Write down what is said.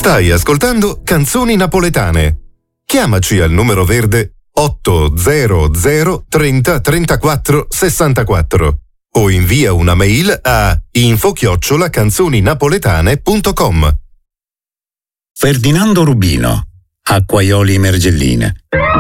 Stai ascoltando Canzoni Napoletane. Chiamaci al numero verde 800 30 34 64 o invia una mail a info@canzoninapoletane.com. Ferdinando Rubino, Acquaioli Mergelline.